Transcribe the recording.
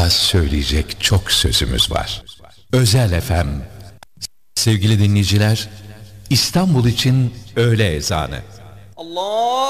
Daha söyleyecek çok sözümüz var. Özel FM. Sevgili dinleyiciler, İstanbul için öğle ezanı. Allah